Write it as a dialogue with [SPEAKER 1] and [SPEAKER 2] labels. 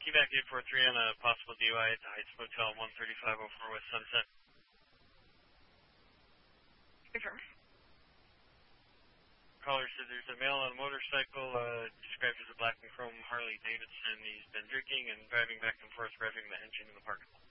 [SPEAKER 1] TVAC 843 on a possible DUI at the Heights Motel 13504 West Sunset.
[SPEAKER 2] Confirm.
[SPEAKER 1] Caller said there's a male on a motorcycle, described as a black and chrome Harley Davidson. He's been drinking and driving back and forth, revving the engine in the parking lot.